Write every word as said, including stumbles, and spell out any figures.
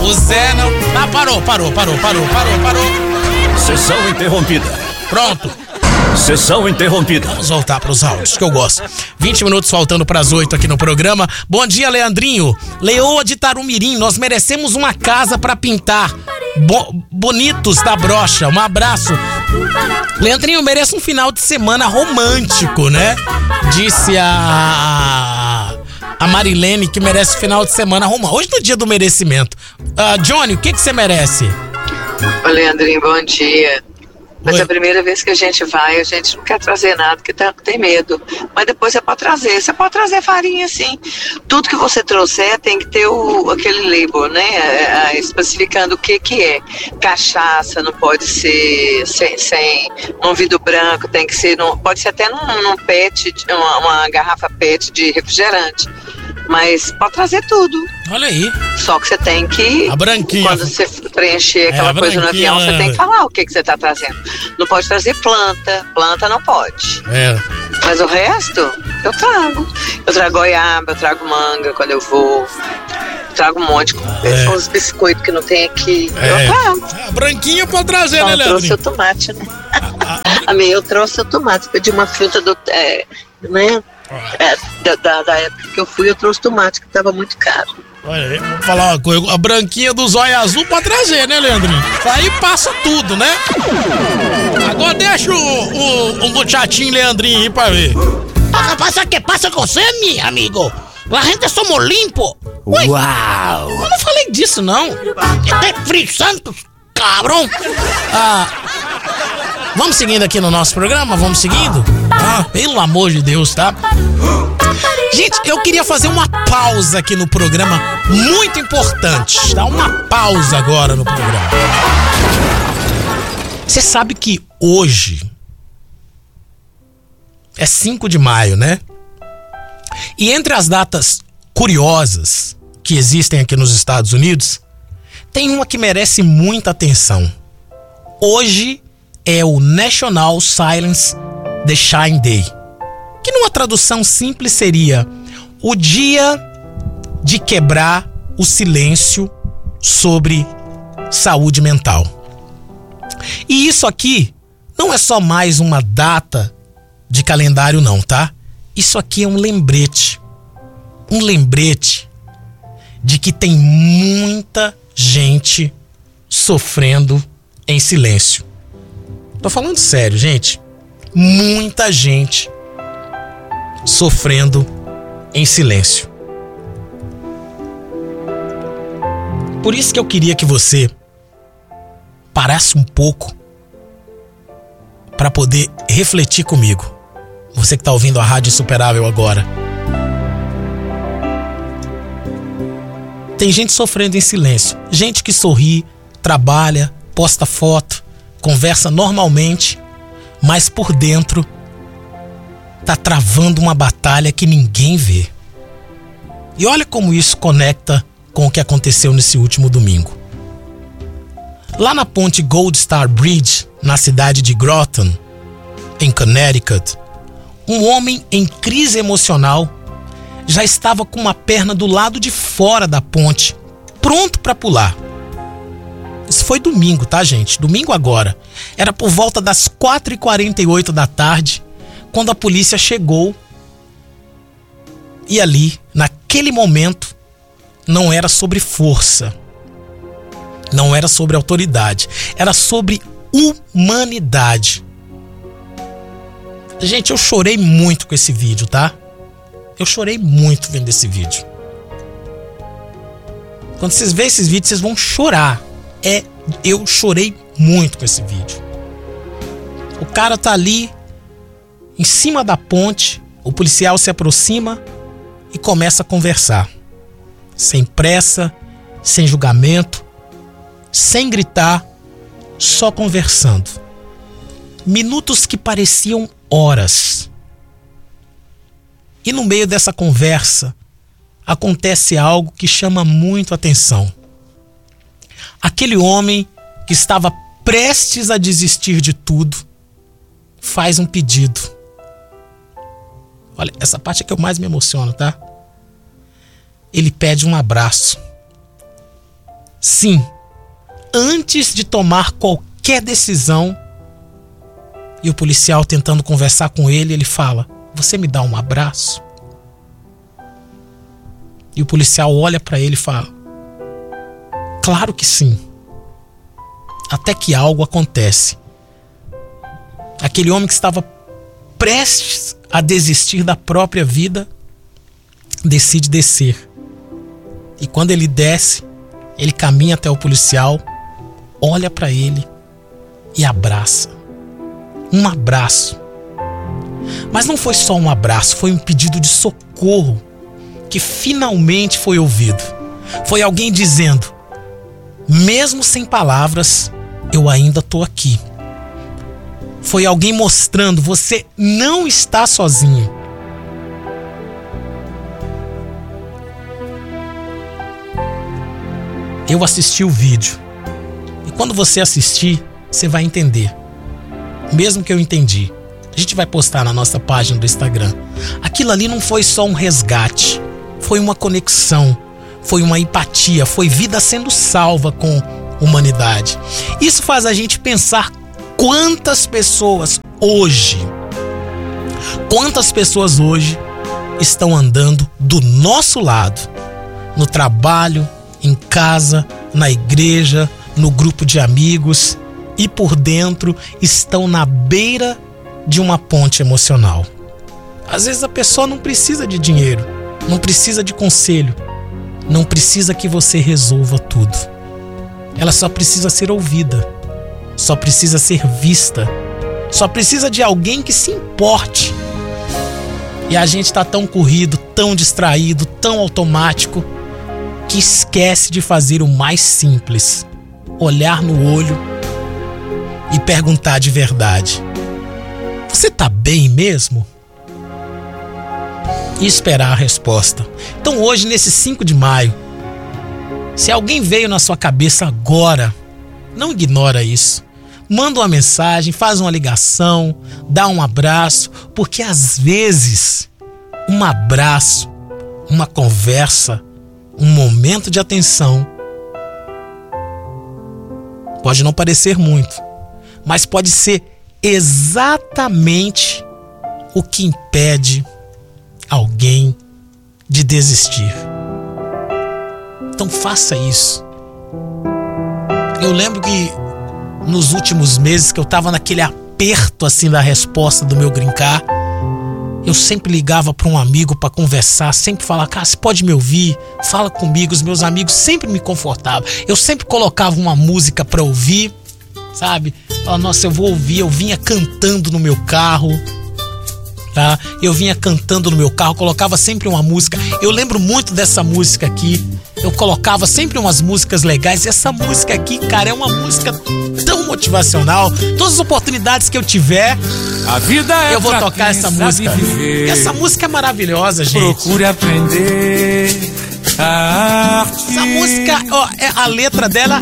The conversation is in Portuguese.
O Zé não... Ah, parou, parou, parou, parou, parou, parou. Sessão interrompida. Pronto. Sessão interrompida. Vamos voltar para os áudios, que eu gosto. vinte minutos faltando para as oito aqui no programa. Bom dia, Leandrinho. Leoa de Tarumirim, nós merecemos uma casa para pintar. Bo- bonitos da brocha, um abraço. Leandrinho, merece um final de semana romântico, né? Disse a... A Marilene que merece final de semana romântico. Hoje no dia do merecimento. Uh, Johnny, o que que você merece? Ô, Leandrinho, bom dia. Mas Oi. é a primeira vez que a gente vai, a gente não quer trazer nada, porque tá, tem medo. Mas depois você pode trazer. Você pode trazer farinha, sim. Tudo que você trouxer tem que ter o, aquele label, né? É, é, especificando o que que é. Cachaça não pode ser sem, sem num vidro branco, tem que ser, num, pode ser até num, num pet, uma, uma garrafa pet de refrigerante. Mas pode trazer tudo. Olha aí. Só que você tem que... A branquinha. Quando você preencher aquela É, a coisa no branquinha, avião, você tem que falar o que, que você está trazendo. Não pode trazer planta. Planta não pode. É. Mas o resto, eu trago. Eu trago goiaba, eu trago manga quando eu vou. Trago um monte. É. São os biscoitos que não tem aqui. É. Eu trago. A branquinha pode trazer, Só né, eu trouxe Leandrinho? o tomate, né? A minha, eu trouxe o tomate. Pedi uma fruta do... É, né? É, da, da, da época que eu fui, eu trouxe tomate, que estava muito caro. Olha aí, vou falar uma coisa. A branquinha do zóio azul pode trazer, né, Leandrinho? Aí passa tudo, né? Agora deixa o, o, o muchachinho Leandrinho aí pra ver. Ah, passa que passa com você, meu amigo? La gente somos limpo. Ué, Uau! eu não falei disso, não. É Espírito Santo, cabrão. Ah, vamos seguindo aqui no nosso programa? Vamos seguindo? Ah, pelo amor de Deus, tá? Gente, eu queria fazer uma pausa aqui no programa, muito importante. Dá uma pausa agora no programa. Você sabe que hoje é cinco de maio, né? E entre as datas curiosas que existem aqui nos Estados Unidos, tem uma que merece muita atenção. Hoje é o National Silence the Shine Day, que numa tradução simples seria o dia de quebrar o silêncio sobre saúde mental. E isso aqui não é só mais uma data de calendário não, tá? Isso aqui é um lembrete. Um lembrete de que tem muita gente sofrendo em silêncio. Tô falando sério, gente. Muita gente sofrendo em silêncio. Por isso que eu queria que você parasse um pouco para poder refletir comigo. Você que está ouvindo a Rádio Insuperável agora. Tem gente sofrendo em silêncio. Gente que sorri, trabalha, posta foto, conversa normalmente, mas por dentro tá travando uma batalha que ninguém vê. E olha como isso conecta com o que aconteceu nesse último domingo. Lá na ponte Gold Star Bridge, na cidade de Groton, em Connecticut, um homem em crise emocional já estava com uma perna do lado de fora da ponte, pronto para pular. Isso foi domingo, tá, gente? Domingo agora. Era por volta das quatro e quarenta e oito da tarde, quando a polícia chegou. E ali, naquele momento, não era sobre força. Não era sobre autoridade. Era sobre humanidade. Gente, eu chorei muito com esse vídeo, tá? Eu chorei muito vendo esse vídeo. Quando vocês verem esses vídeos, vocês vão chorar. É, eu chorei muito com esse vídeo. O cara tá ali, em cima da ponte, o policial se aproxima e começa a conversar. Sem pressa, sem julgamento, sem gritar, só conversando. Minutos que pareciam horas. E no meio dessa conversa, acontece algo que chama muito a atenção. Aquele homem que estava prestes a desistir de tudo, faz um pedido. Olha, essa parte é que eu mais me emociono, tá? Ele pede um abraço. Sim, antes de tomar qualquer decisão, e o policial tentando conversar com ele, ele fala: você me dá um abraço? E o policial olha para ele e fala: claro que sim. Até que algo acontece. Aquele homem que estava prestes a desistir da própria vida decide descer. E quando ele desce, ele caminha até o policial, olha para ele e abraça. Um abraço. Mas não foi só um abraço, foi um pedido de socorro que finalmente foi ouvido. Foi alguém dizendo: mesmo sem palavras, eu ainda tô aqui. Foi alguém mostrando: você não está sozinho. Eu assisti o vídeo. E quando você assistir, você vai entender. Mesmo que eu entendi. A gente vai postar na nossa página do Instagram. Aquilo ali não foi só um resgate. Foi uma conexão. Foi uma empatia. Foi vida sendo salva com humanidade. Isso faz a gente pensar quantas pessoas hoje, quantas pessoas hoje estão andando do nosso lado, no trabalho, em casa, na igreja, no grupo de amigos, e por dentro estão na beira de uma ponte emocional. Às vezes a pessoa não precisa de dinheiro, não precisa de conselho, não precisa que você resolva tudo. Ela só precisa ser ouvida, só precisa ser vista, só precisa de alguém que se importe. E a gente está tão corrido, tão distraído, tão automático, que esquece de fazer o mais simples: olhar no olho e perguntar de verdade: você tá bem mesmo? E esperar a resposta. Então hoje, nesse cinco de maio, se alguém veio na sua cabeça agora, não ignora isso. Manda uma mensagem, faz uma ligação, dá um abraço, porque às vezes um abraço, uma conversa, um momento de atenção pode não parecer muito, mas pode ser exatamente o que impede alguém de desistir. Então faça isso. Eu lembro que nos últimos meses que eu tava naquele aperto assim da resposta do meu green card, eu sempre ligava para um amigo para conversar, sempre falava: cara, você pode me ouvir? Fala comigo. Os meus amigos sempre me confortavam. Eu sempre colocava uma música para ouvir, sabe? Falava: nossa, eu vou ouvir. Eu vinha cantando no meu carro, tá? Eu vinha cantando no meu carro, colocava sempre uma música. Eu lembro muito dessa música aqui. Eu colocava sempre umas músicas legais. E essa música aqui, cara, é uma música tão motivacional. Todas as oportunidades que eu tiver, a vida é eu vou tocar essa música. E essa música é maravilhosa, gente. Procure aprender a arte. Essa música, ó, é, a letra dela